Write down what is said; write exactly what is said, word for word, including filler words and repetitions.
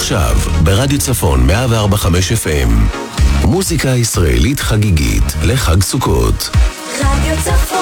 עכשיו, ברדיו צפון מאה וארבע נקודה חמש אף אם. מוזיקה ישראלית חגיגית לחג סוכות. רדיו צפון